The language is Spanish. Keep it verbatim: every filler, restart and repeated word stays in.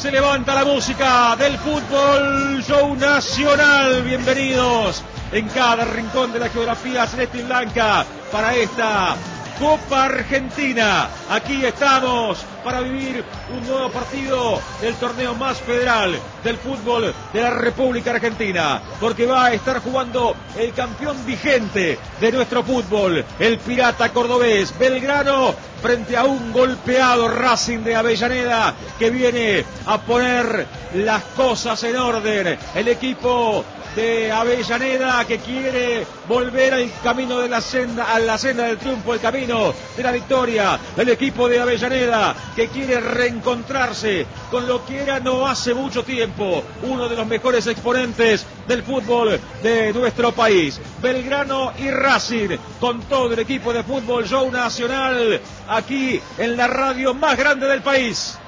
Se levanta la música del fútbol, show nacional. Bienvenidos en cada rincón de la geografía celeste y blanca para esta Copa Argentina. Aquí estamos para vivir un nuevo partido del torneo más federal del fútbol de la República Argentina, porque va a estar jugando el campeón vigente de nuestro fútbol, el Pirata Cordobés, Belgrano, frente a un golpeado Racing de Avellaneda que viene a poner las cosas en orden. El equipo de Avellaneda que quiere volver al camino de la senda, a la senda del triunfo, el camino de la victoria. El equipo de Avellaneda que quiere reencontrarse con lo que era no hace mucho tiempo uno de los mejores exponentes del fútbol de nuestro país. Belgrano y Racing con todo el equipo de fútbol, show nacional aquí en la radio más grande del país.